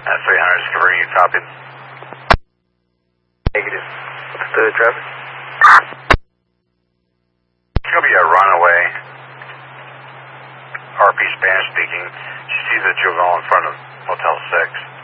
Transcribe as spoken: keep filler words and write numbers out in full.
three hundred is converting you, copy. Negative. What's the traffic? It's going to be a runaway. R P Spanish speaking. She sees that you'll go in front of Motel six.